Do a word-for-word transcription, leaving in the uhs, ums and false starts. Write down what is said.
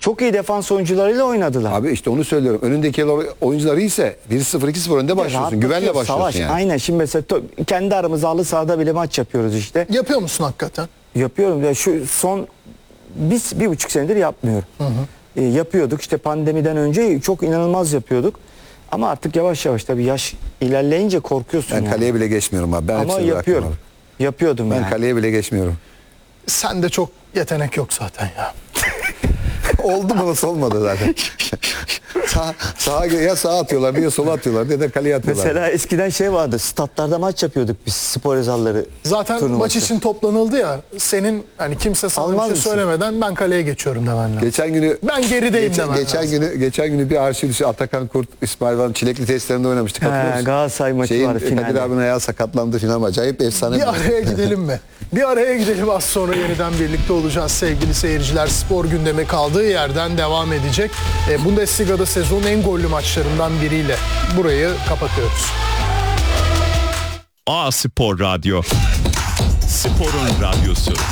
Çok iyi defans oyuncularıyla oynadılar. Abi işte onu söylüyorum. Önündeki oyuncuları ise bir sıfır iki sıfır önde başlıyorsun. Güvenle başlıyorsun savaş. yani. Aynen, şimdi mesela to- kendi aramızda halı sahada bile maç yapıyoruz işte. Yapıyor musun hakikaten? Yapıyorum ya, şu son biz bir buçuk senedir yapmıyorum. Hı hı. E, yapıyorduk işte, pandemiden önce çok inanılmaz yapıyorduk. Ama artık yavaş yavaş tabii yaş ilerleyince korkuyorsun Ben yani. kaleye bile geçmiyorum abi. Ben Ama hepsini yapıyorum. bıraktım Yapıyordum abi. Ben yani. kaleye bile geçmiyorum. Sende çok yetenek yok zaten ya. Oldu mu nasıl olmadı zaten. Sağ, sağa, ya sağa atıyorlar, ya sola atıyorlar, ya da kaleye atıyorlar. Mesela eskiden şey vardı, statlarda maç yapıyorduk biz, spor ezalları Zaten turnuvası. maç için toplanıldı ya. Senin hani kimse sana Almaz bir şey mısın? söylemeden ben kaleye geçiyorum demen lazım. Geçen günü Ben gerideyim geçen, demen geçen lazım. günü geçen günü bir arşiv dışı Atakan Kurt, İsmail Van Çilekli testlerinde oynamıştık. Hatırlıyor He, musun? Galatasaray maçı Şeyin, vardı Kadir finalde. abinin ayağı sakatlandı filan. Acayip efsane. Bir araya gidelim mi? Bir araya gidelim, az sonra yeniden birlikte olacağız sevgili seyirciler. Spor gündemi kaldığı yerden devam edecek. E, Bundesliga'da sezonun en gollü maçlarından biriyle burayı kapatıyoruz. A Spor Radyo. Sporun radyosu.